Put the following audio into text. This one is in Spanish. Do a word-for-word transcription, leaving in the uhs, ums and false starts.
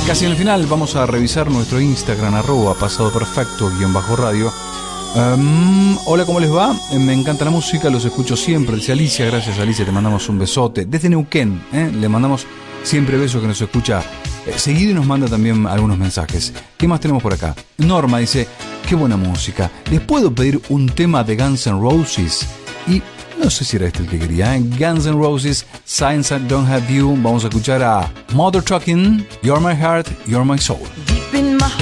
Casi en el final vamos a revisar nuestro Instagram, arroba pasado perfecto, guión bajo radio. Um, hola, ¿cómo les va? Me encanta la música, los escucho siempre. Dice Alicia, gracias Alicia, te mandamos un besote. Desde Neuquén, ¿eh? Le mandamos siempre besos, que nos escucha eh, seguido y nos manda también algunos mensajes. ¿Qué más tenemos por acá? Norma dice, qué buena música. ¿Les puedo pedir un tema de Guns N' Roses? Y no sé si era este el que quería, ¿eh? Guns N' Roses, Signs I Don't Have You. Vamos a escuchar a Mother Trucking, You're My Heart, You're My Soul.